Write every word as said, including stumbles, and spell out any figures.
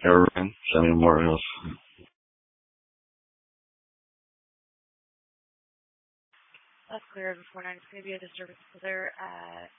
Aaron, Sammy Memorials. That's clear before nine. It's going to be a disturbance there at